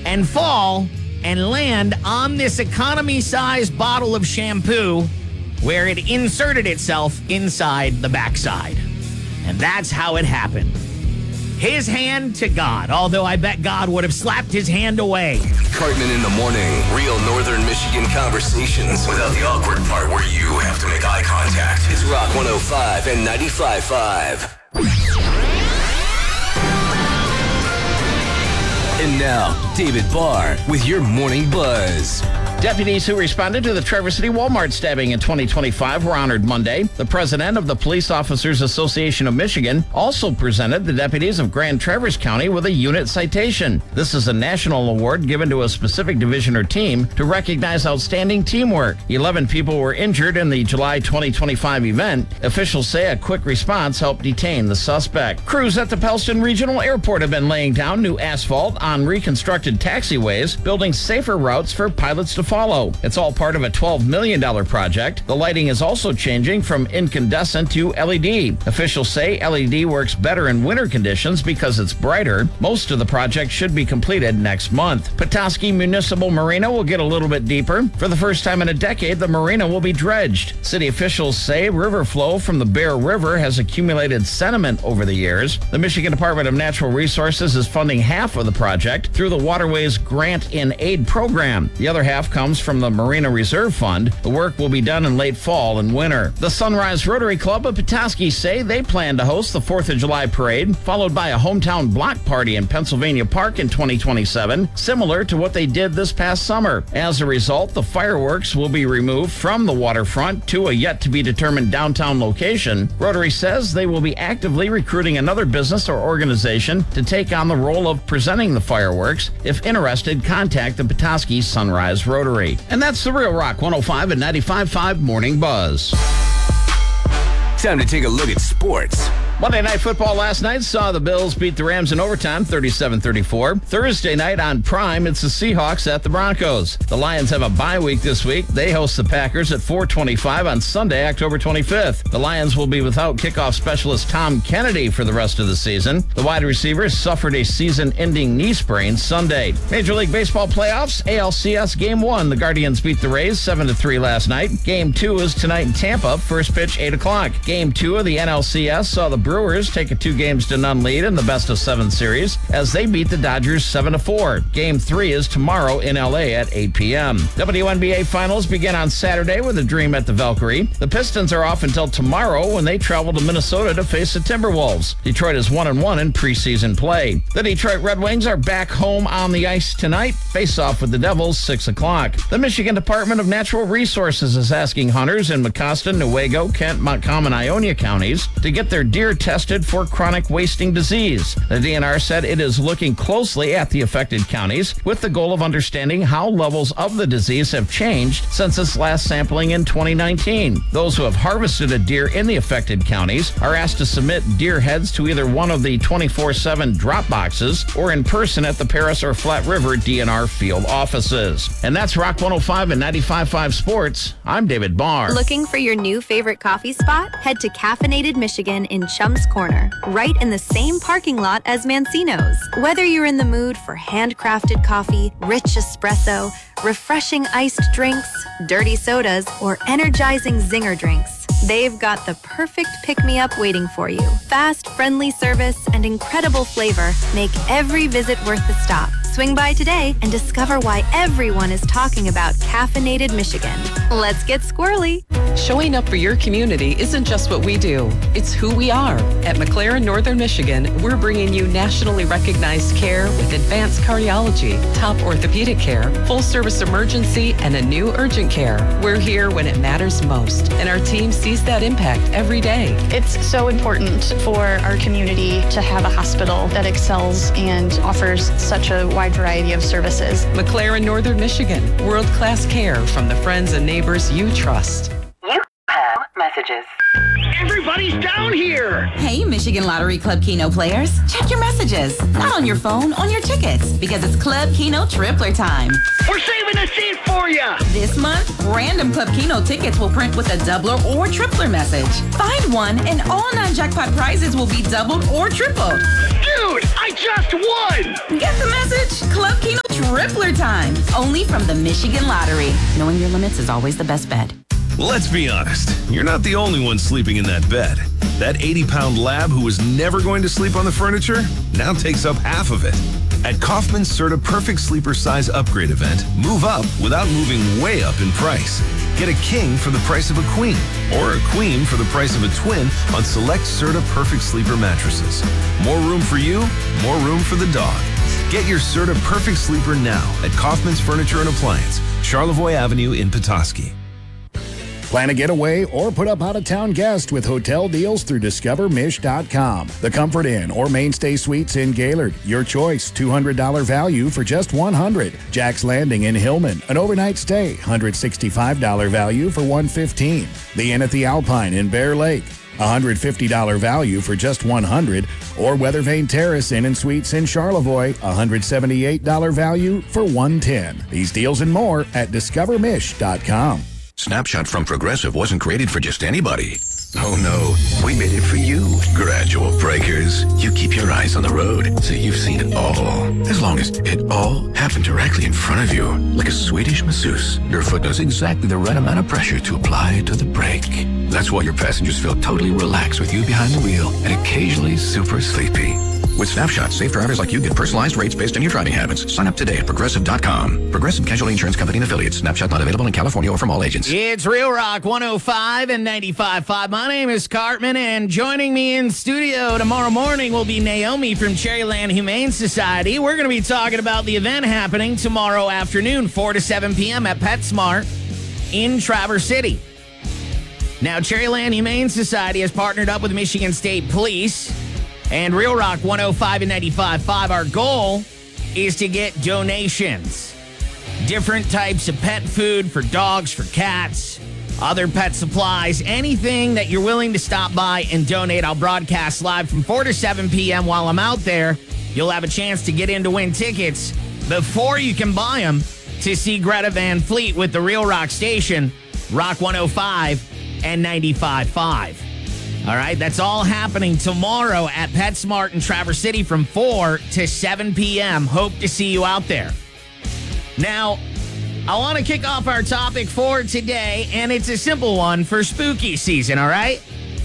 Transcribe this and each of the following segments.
and fall and land on this economy-sized bottle of shampoo where it inserted itself inside the backside. And that's how it happened. His hand to God, although I bet God would have slapped his hand away. Cartman in the morning. Real Northern Michigan conversations without the awkward part where you have to make eye contact. It's Rock 105 and 95.5. And now, David Barr with your Morning Buzz. Deputies who responded to the Traverse City Walmart stabbing in 2025 were honored Monday. The president of the Police Officers Association of Michigan also presented the deputies of Grand Traverse County with a unit citation. This is a national award given to a specific division or team to recognize outstanding teamwork. 11 people were injured in the July 2025 event. Officials say a quick response helped detain the suspect. Crews at the Pellston Regional Airport have been laying down new asphalt on reconstructed taxiways, building safer routes for pilots to follow. It's all part of a $12 million project. The lighting is also changing from incandescent to LED. Officials say LED works better in winter conditions because it's brighter. Most of the project should be completed next month. Petoskey Municipal Marina will get a little bit deeper. For the first time in a decade, the marina will be dredged. City officials say river flow from the Bear River has accumulated sediment over the years. The Michigan Department of Natural Resources is funding half of the project through the Waterways Grant in Aid program. The other half comes from the Marina Reserve Fund. The work will be done in late fall and winter. The Sunrise Rotary Club of Petoskey say they plan to host the 4th of July parade, followed by a hometown block party in Pennsylvania Park in 2027, similar to what they did this past summer. As a result, the fireworks will be removed from the waterfront to a yet-to-be-determined downtown location. Rotary says they will be actively recruiting another business or organization to take on the role of presenting the fireworks. If interested, contact the Petoskey Sunrise Rotary. And that's the Real Rock 105 and 95.5 Morning Buzz. Time to take a look at sports. Monday Night Football last night saw the Bills beat the Rams in overtime, 37-34. Thursday night on Prime, it's the Seahawks at the Broncos. The Lions have a bye week this week. They host the Packers at 4:25 on Sunday, October 25th. The Lions will be without kickoff specialist Tom Kennedy for the rest of the season. The wide receiver suffered a season-ending knee sprain Sunday. Major League Baseball playoffs, ALCS Game 1. The Guardians beat the Rays 7-3 last night. Game 2 is tonight in Tampa. First pitch, 8 o'clock. Game 2 of the NLCS saw the Brewers take a 2-0 lead in the best-of-7 series as they beat the Dodgers 7-4. Game 3 is tomorrow in L.A. at 8 p.m. WNBA Finals begin on Saturday with a Dream at the Valkyrie. The Pistons are off until tomorrow when they travel to Minnesota to face the Timberwolves. Detroit is 1-1 in preseason play. The Detroit Red Wings are back home on the ice tonight. Face off with the Devils, 6 o'clock. The Michigan Department of Natural Resources is asking hunters in Mecosta, Newaygo, Kent, Montcalm, and Ionia counties to get their deer tested for chronic wasting disease. The DNR said it is looking closely at the affected counties with the goal of understanding how levels of the disease have changed since its last sampling in 2019. Those who have harvested a deer in the affected counties are asked to submit deer heads to either one of the 24/7 drop boxes or in person at the Paris or Flat River DNR field offices. And that's Rock 105 and 95.5 Sports. I'm David Barr. Looking for your new favorite coffee spot? Head to Caffeinated Michigan in Chum's Corner, right in the same parking lot as Mancino's. Whether you're in the mood for handcrafted coffee, rich espresso, refreshing iced drinks, dirty sodas, or energizing zinger drinks, they've got the perfect pick-me-up waiting for you. Fast, friendly service and incredible flavor make every visit worth the stop. Swing by today and discover why everyone is talking about Caffeinated Michigan. Let's get squirrely. Showing up for your community isn't just what we do, it's who we are. At McLaren Northern Michigan, we're bringing you nationally recognized care with advanced cardiology, top orthopedic care, full-service emergency, and a new urgent care. We're here when it matters most, and our team sees that impact every day. It's so important for our community to have a hospital that excels and offers such a wide variety of services. McLaren Northern Michigan, world-class care from the friends and neighbors you trust. You have messages. Everybody's down here! Hey, Michigan Lottery Club Keno players. Check your messages. Not on your phone, on your tickets. Because it's Club Keno Tripler time. We're saving a seat for you! This month, random Club Keno tickets will print with a doubler or tripler message. Find one and all non-jackpot prizes will be doubled or tripled. Dude, I just won! Get the message? Club Keno Tripler time, only from the Michigan Lottery. Knowing your limits is always the best bet. Let's be honest, you're not the only one sleeping in that bed. That 80-pound lab who was never going to sleep on the furniture now takes up half of it. At Kaufman's Serta Perfect Sleeper Size Upgrade event, move up without moving way up in price. Get a king for the price of a queen, or a queen for the price of a twin on select Serta Perfect Sleeper mattresses. More room for you, more room for the dog. Get your Serta Perfect Sleeper now at Kaufman's Furniture and Appliance, Charlevoix Avenue in Petoskey. Plan a getaway or put up out-of-town guests with hotel deals through DiscoverMish.com. The Comfort Inn or Mainstay Suites in Gaylord. Your choice, $200 value for just $100. Jack's Landing in Hillman, an overnight stay, $165 value for $115. The Inn at the Alpine in Bear Lake, $150 value for just $100. Or Weathervane Terrace Inn and Suites in Charlevoix, $178 value for $110. These deals and more at DiscoverMish.com. Snapshot from Progressive wasn't created for just anybody. Oh no, we made it for you, gradual breakers. You keep your eyes on the road, so you've seen it all. As long as it all happened directly in front of you, like a Swedish masseuse, your foot knows exactly the right amount of pressure to apply to the brake. That's why your passengers feel totally relaxed with you behind the wheel and occasionally super sleepy. With Snapshot, safe drivers like you get personalized rates based on your driving habits. Sign up today at Progressive.com. Progressive Casualty Insurance Company and Affiliates. Snapshot not available in California or from all agents. It's Real Rock 105 and 95.5. My name is Cartman, and joining me in studio tomorrow morning will be Naomi from Cherryland Humane Society. We're going to be talking about the event happening tomorrow afternoon, 4 to 7 p.m. at PetSmart in Traverse City. Now, Cherryland Humane Society has partnered up with Michigan State Police and Real Rock 105 and 95.5. Our goal is to get donations. Different types of pet food for dogs, for cats, other pet supplies, anything that you're willing to stop by and donate. I'll broadcast live from 4 to 7 p.m. while I'm out there. You'll have a chance to get in to win tickets before you can buy them to see Greta Van Fleet with the Real Rock station, Rock 105 and 95.5. All right, that's all happening tomorrow at PetSmart in Traverse City from 4 to 7 p.m. Hope to see you out there. Now, I want to kick off our topic for today, and it's a simple one for spooky season, all right?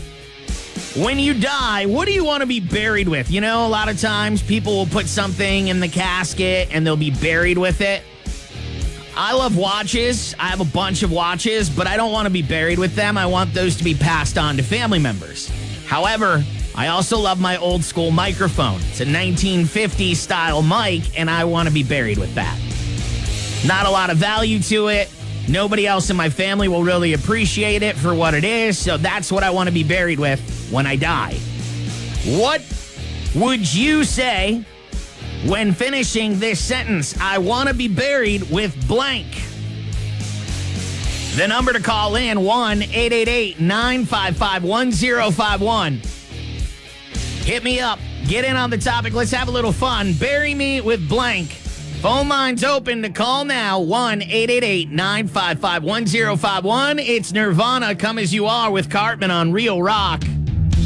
When you die, what do you want to be buried with? You know, a lot of times people will put something in the casket and they'll be buried with it. I love watches. I have a bunch of watches, but I don't want to be buried with them. I want those to be passed on to family members. However, I also love my old school microphone. It's a 1950s style mic, and I want to be buried with that. Not a lot of value to it. Nobody else in my family will really appreciate it for what it is, so that's what I want to be buried with when I die. What would you say when finishing this sentence? I want to be buried with blank. The number to call in, 1-888-955-1051. Hit me up. Get in on the topic. Let's have a little fun. Bury me with blank. Phone lines open to call now, 1-888-955-1051. It's Nirvana, Come As You Are with Cartman on Real Rock